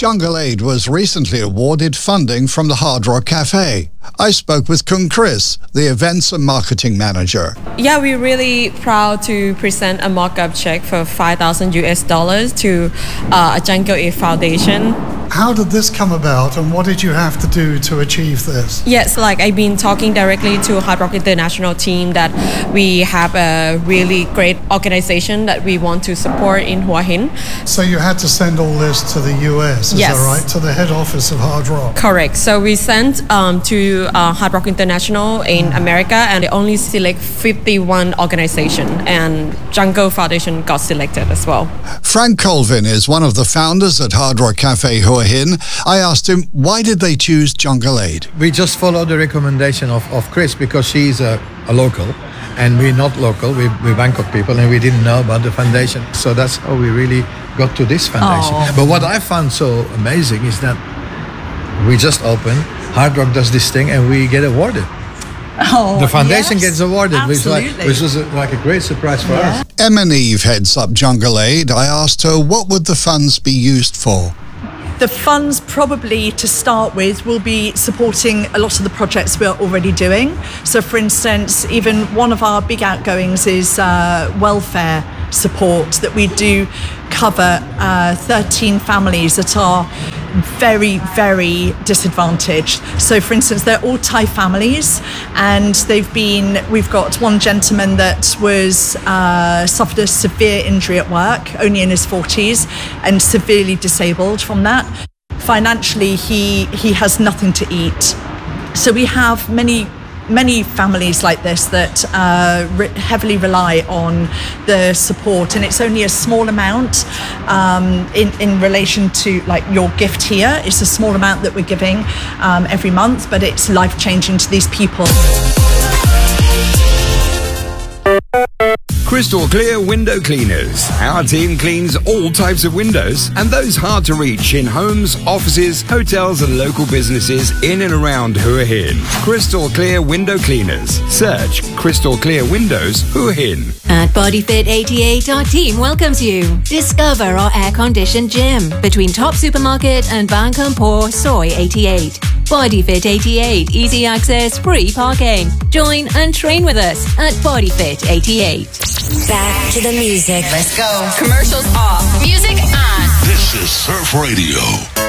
Jungle Aid was recently awarded funding from the Hard Rock Cafe. I spoke with Kun Chris, the events and marketing manager. Yeah, we're really proud to present a mock-up check for $5,000 to a Jungle Aid Foundation. How did this come about and what did you have to do to achieve this? Yes, I've been talking directly to Hard Rock International team that we have a really great organization that we want to support in Hua Hin. So you had to send all this to the US, is Yes. that right? To the head office of Hard Rock? Correct. So we sent to Hard Rock International in America, and they only select 51 organizations, and Jungle Foundation got selected as well. Frank Colvin is one of the founders at Hard Rock Cafe Hua Hin. I asked him, why did they choose Jungle Aid? We just followed the recommendation of Chris because she's a local and we're not local, we're Bangkok people and we didn't know about the foundation. So that's how we really got to this foundation. Oh. But what I found so amazing is that we just opened, Hard Rock does this thing and we get awarded. Oh, The foundation yes, gets awarded, which absolutely. was like a great surprise for us. Emma Neve heads up Jungle Aid. I asked her, what would the funds be used for? The funds probably to start with will be supporting a lot of the projects we're already doing. So for instance, even one of our big outgoings is welfare support that we do cover 13 families that are very, very disadvantaged. So for instance, they're all Thai families and we've got one gentleman that was suffered a severe injury at work, only in his 40s, and severely disabled from that. Financially, he has nothing to eat. So we have many families like this that heavily rely on the support, and it's only a small amount in relation to like your gift here. It's a small amount that we're giving every month, but it's life-changing to these people. Crystal Clear Window Cleaners. Our team cleans all types of windows and those hard to reach in homes, offices, hotels and local businesses in and around Hua Hin. Crystal Clear Window Cleaners. Search Crystal Clear Windows Hua Hin. At BodyFit 88, our team welcomes you. Discover our air-conditioned gym between Top Supermarket and Bang Kampor Soy 88. BodyFit 88, easy access, free parking. Join and train with us at BodyFit 88. Back to the music. Let's go. Commercials off. Music on. This is Surf Radio.